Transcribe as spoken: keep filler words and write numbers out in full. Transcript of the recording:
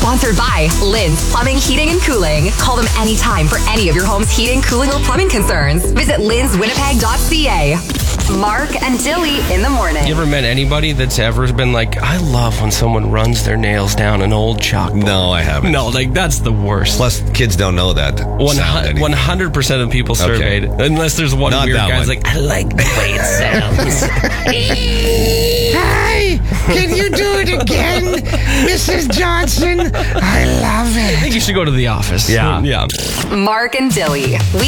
Sponsored by Lynn's Plumbing, Heating, and Cooling. Call them anytime for any of your home's heating, cooling, or plumbing concerns. Visit linns winnipeg dot c a. Mark and Dilly in the morning. You ever met anybody that's ever been like, I love when someone runs their nails down an old chalkboard? No, I haven't. No, like that's the worst. Plus, kids don't know that sound anymore. one hundred percent of people surveyed, Okay. unless there's one Not weird that guy's one. like, I like the way it sounds. Hi, can you do it again, Missus Johnson? I love I it. think you should go to the office. Yeah. Yeah. Mark and Dilly.